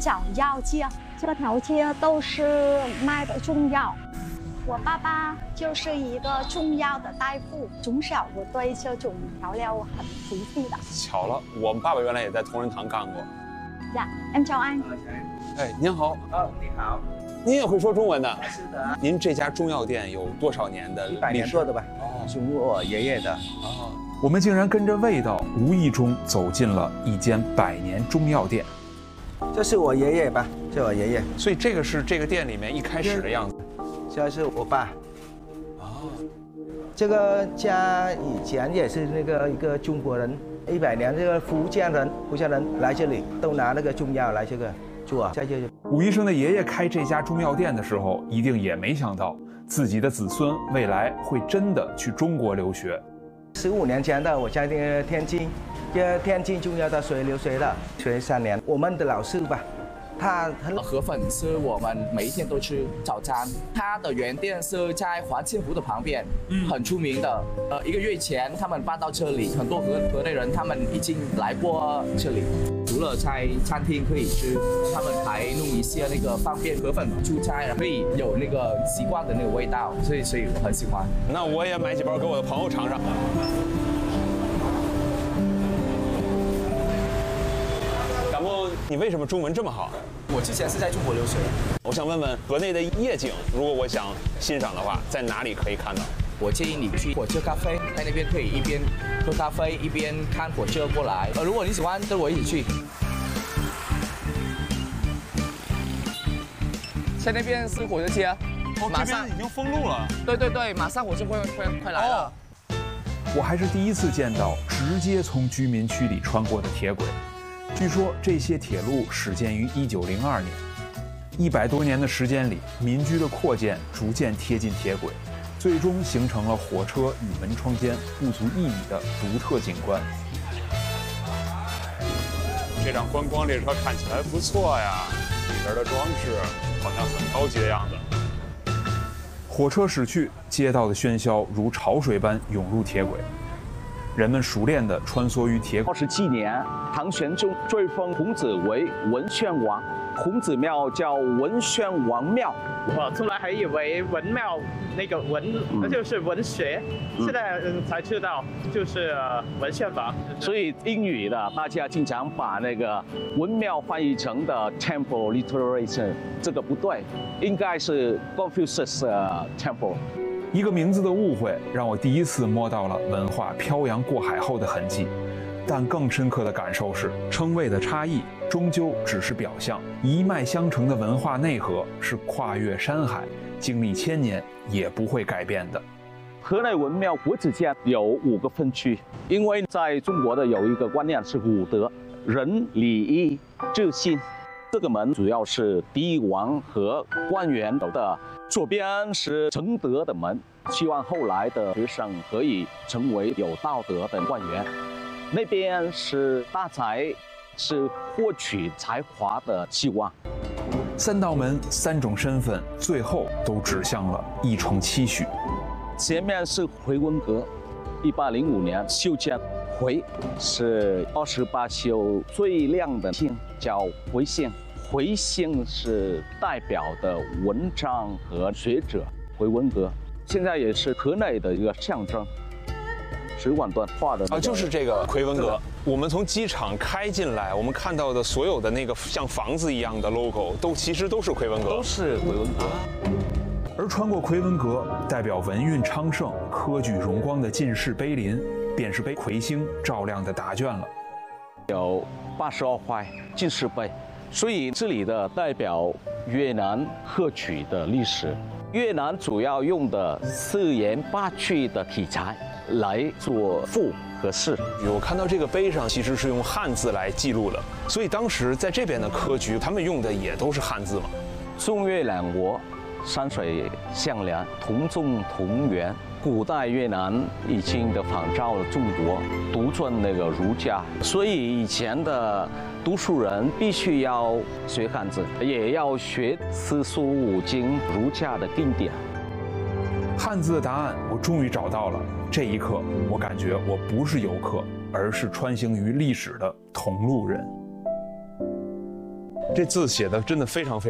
找药街，这条街都是卖的中药。我爸爸就是一个中药的大夫，从小我对这种调料很熟悉的。 巧了，我们爸爸原来也在同仁堂干过。 呀，em chào anh。 哎，您好。 你好。 您也会说中文的？ 是的。 您这家中药店有多少年的历史 ？100年多的吧。哦，是我爷爷的。 哦。 我们竟然跟着味道，无意中走进了一间100年中药店。 这是我爷爷吧？这是我爷爷。 所以这个是这个店里面一开始的样子。 这是我爸。 哦。 这个家以前也是那个一个中国人，100年这个福建人来这里都拿那个中药来这个做。在这武医生的爷爷开这家中药店的时候，一定也没想到自己的子孙未来会真的去中国留学。 15年前的我在那个天津，天津中药大学留学的，学3年。我们的老师吧，他河粉是我们每一天都吃早餐。它的原店是在华清湖的旁边，很出名的。1个月前他们搬到这里，很多河内人他们已经来过这里。除了在餐厅可以吃，他们还弄一些那个方便河粉出差，可以有那个习惯的那个味道，所以我很喜欢。 那我也买几包给我的朋友尝尝。感冒，你为什么中文这么好？ 我之前是在中国留学。 我想问问河内的夜景，如果我想欣赏的话，在哪里可以看到？ 我建议你去火车咖啡，在那边可以一边喝咖啡一边看火车过来。如果你喜欢，跟我一起去。在那边是火车街， 马上已经封路了。 对，马上火车快来了。 我还是第一次见到直接从居民区里穿过的铁轨。据说这些铁路始建于1902年，100多年的时间里，民居的扩建逐渐贴近铁轨。最终形成了火车与门窗间不足1米的独特景观。 这辆观光列车看起来不错呀，里边的装饰好像很高级的样子。 火车驶去，街道的喧嚣如潮水般涌入铁轨，人们熟练地穿梭于铁轨。 27年，唐玄宗追封孔子为文宣王，孔子庙叫文宣王庙。 我从来还以为文庙那个文就是文学，现在才知道就是文献房。 所以英语的大家经常把那个文庙翻译成的 temple literature， 这个不对，应该是 Confucius temple。 一个名字的误会，让我第一次摸到了文化漂洋过海后的痕迹。但更深刻的感受是，称谓的差异终究只是表象，一脉相承的文化内核是跨越山海，经历1000年也不会改变的。 河内文庙国子监有5个分区，因为在中国的有一个观念是5德：仁、礼、义、智、信。这个门主要是帝王和官员走的，左边是承德的门，希望后来的学生可以成为有道德的官员。那边是大才，是获取才华的希望。 3道门3种身份，最后都指向了一重期许。 前面是回文阁，1805年修建。回是28宿最亮的星，叫回星。回星是代表的文章和学者，回文阁现在也是河内的一个象征。石管段画的就是这个回文阁。我们从机场开进来，我们看到的所有的那个像房子一样的 logo， 其实都是回文阁， 都是回文阁。 而穿过回文阁，代表文运昌盛、科举荣光的进士碑林，便是被魁星照亮的答卷了。 有82块进士碑，所以这里的代表越南科举的历史。越南主要用的4言8句的题材来做赋和诗。 我看到这个碑上其实是用汉字来记录的，所以当时在这边的科举，他们用的也都是汉字嘛。 中越两国山水相连，同宗同源。古代越南已经的仿照了中国，独尊那个儒家，所以以前的读书人必须要学汉字，也要学四书五经儒家的经典。 汉字的答案我终于找到了，这一刻我感觉我不是游客，而是穿行于历史的同路人。 这字写的真的非常